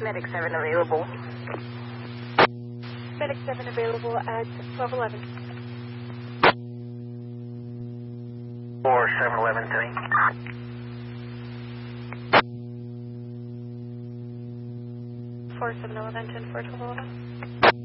Medic 7 available. Medic 7 available at 1211. 4711 to me. 4711 10 4 1211.